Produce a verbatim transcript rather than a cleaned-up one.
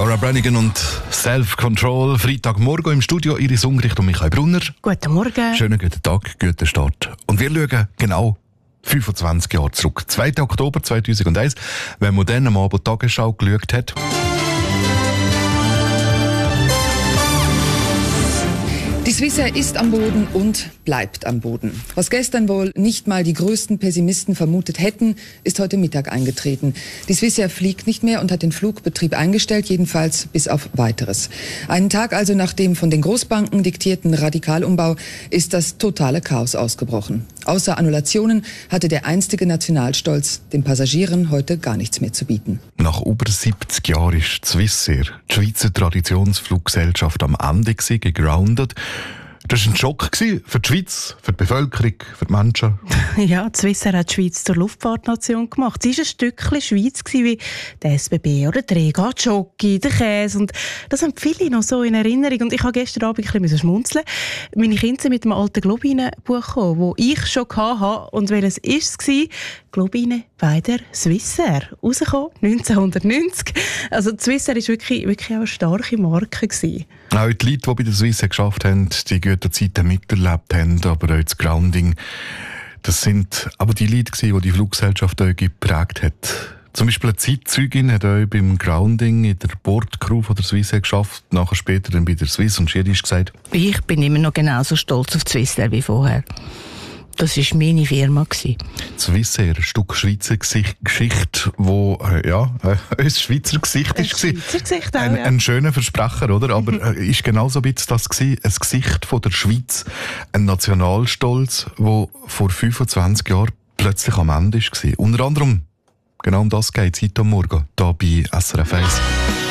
Laura Branigan und Self-Control. Freitagmorgen im Studio Iris Ungericht und Michael Brunner. Guten Morgen. Schönen guten Tag, guten Start. Und wir schauen genau fünfundzwanzig Jahre zurück. zweiter Oktober zweitausendeins, wenn man dann am Abend die Tagesschau geschaut hat. Die Swissair ist am Boden und bleibt am Boden. Was gestern wohl nicht mal die größten Pessimisten vermutet hätten, ist heute Mittag eingetreten. Die Swissair fliegt nicht mehr und hat den Flugbetrieb eingestellt, jedenfalls bis auf Weiteres. Einen Tag also nach dem von den Großbanken diktierten Radikalumbau ist das totale Chaos ausgebrochen. Außer Annulationen hatte der einstige Nationalstolz den Passagieren heute gar nichts mehr zu bieten. Nach über siebzig Jahren ist die Swissair, die Schweizer Traditionsfluggesellschaft, am Ende gewesen, gegroundet. Das war ein Schock für die Schweiz, für die Bevölkerung, für die Menschen. Ja, die Swissair hat die Schweiz zur Luftfahrtnation gemacht. Sie war ein Stückchen Schweiz wie der S B B oder der Rega, die Schoki, der Käse. Und das haben viele noch so in Erinnerung. Und ich habe gestern Abend ein bisschen schmunzeln. Meine Kinder sind mit dem alten Globine-Buch gekommen, das ich schon hatte. Und welches war es? Globine bei der Swissair. Rausgekommen, neunzehnhundertneunzig. Also die Swissair war wirklich, wirklich auch eine starke Marke gewesen. Auch die Leute, die bei der Swissair geschafft haben, die guten Zeiten miterlebt haben, aber auch das Grounding, das sind aber die Leute gewesen, die die Fluggesellschaft auch geprägt hat. Zum Beispiel eine Zeitzeugin hat auch beim Grounding in der Bordcrew von der Swissair geschafft, nachher später dann bei der Swiss, und sie hat gesagt: Ich bin immer noch genauso stolz auf die Swissair wie vorher. Das war meine Firma. Die Swissair, ein Stück Schweizer Gesicht, Geschichte, wo äh, ja, äh, ein Schweizer Gesicht ein ist. Schweizer Gesicht auch, ein, ja. ein schöner Versprecher, oder? Aber mhm. äh, ist genauso ein bisschen das gewesen, ein Gesicht von der Schweiz, ein Nationalstolz, der vor fünfundzwanzig Jahren plötzlich am Ende war. Unter anderem, genau um das geht es heute Morgen, hier bei S R F eins.